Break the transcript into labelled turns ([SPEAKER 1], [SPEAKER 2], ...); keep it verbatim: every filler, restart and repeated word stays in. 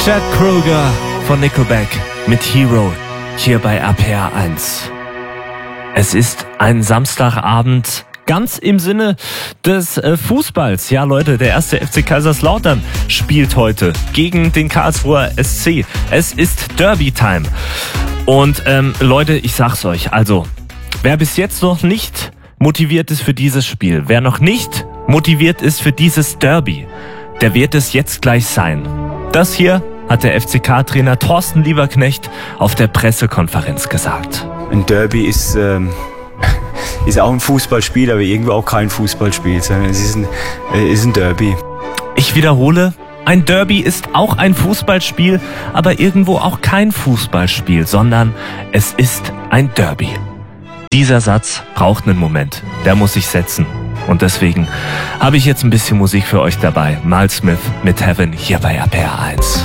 [SPEAKER 1] Chad Kroeger von Nickelback mit Hero hier bei R P R eins. Es ist ein Samstagabend, ganz im Sinne des äh, Fußballs. Ja Leute, der erste F C Kaiserslautern spielt heute gegen den Karlsruher S C. Es ist Derby-Time. Und ähm, Leute, ich sag's euch, also wer bis jetzt noch nicht motiviert ist für dieses Spiel, wer noch nicht motiviert ist für dieses Derby, der wird es jetzt gleich sein. Das hier hat der F C K-Trainer Thorsten Lieberknecht auf der Pressekonferenz gesagt.
[SPEAKER 2] Ein Derby ist, ähm, ist auch ein Fußballspiel, aber irgendwo auch kein Fußballspiel, sondern es ist ein, äh, ist ein Derby.
[SPEAKER 1] Ich wiederhole, ein Derby ist auch ein Fußballspiel, aber irgendwo auch kein Fußballspiel, sondern es ist ein Derby. Dieser Satz braucht einen Moment, der muss sich setzen. Und deswegen habe ich jetzt ein bisschen Musik für euch dabei. Miles Smith mit Heaven hier bei R P R eins.